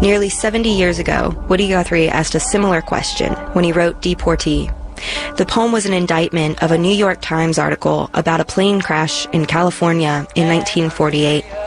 Nearly 70 years ago, Woody Guthrie asked a similar question when he wrote Deportee. The poem was an indictment of a New York Times article about a plane crash in California in 1948.